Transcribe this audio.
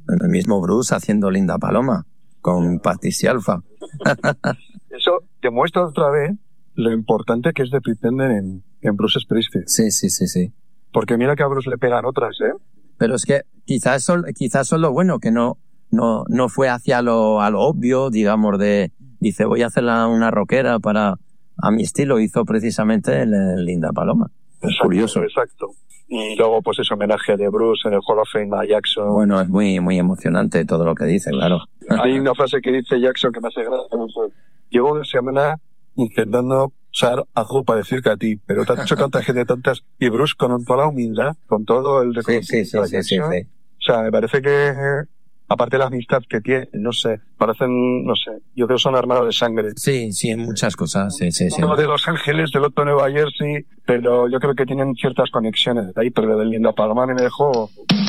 El mismo Bruce haciendo Linda Paloma con Patricia Alfa. Eso demuestra otra vez lo importante que es The Pretender en Bruce Springsteen. Sí. Porque mira que a Bruce le pegan otras, ¿eh? Pero es que quizás eso es lo bueno, que no fue hacia lo obvio, digamos, dice, voy a hacer una rockera a mi estilo. Hizo precisamente el Linda Paloma. Exacto, Curioso. Exacto. Y luego, pues ese homenaje de Bruce en el Hall of Fame a Jackson. Bueno, es muy, muy emocionante todo lo que dice, claro. Hay una frase que dice Jackson que me hace gracia. Llevo una semana intentando usar algo para decir que a ti, pero te ha dicho tanta gente, tantas... Y Bruce, con toda la humildad, con todo el reconocimiento de Jackson, sí. O sea, me parece que, aparte de la amistad que tiene, no sé, parecen, no sé, yo creo que son hermanos de sangre. Sí, en muchas cosas, sí. Uno de Los Ángeles, del otro de Nueva Jersey, pero yo creo que tienen ciertas conexiones de ahí, pero del Linda Paloma me dejó...